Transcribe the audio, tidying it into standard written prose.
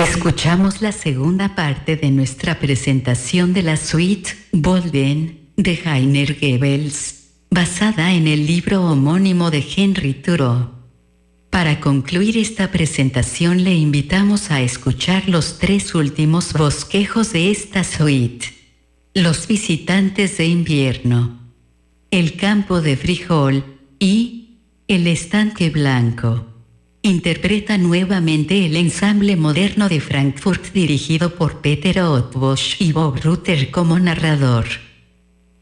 Escuchamos la segunda parte de nuestra presentación de la suite Bolden de Heiner Goebbels, basada en el libro homónimo de Henry Thoreau. Para concluir esta presentación le invitamos a escuchar los 3 últimos bosquejos de esta suite. Los visitantes de invierno, el campo de frijol y el estanque blanco. Interpreta nuevamente el ensamble moderno de Frankfurt dirigido por Peter Otbosch y Bob Rutter como narrador.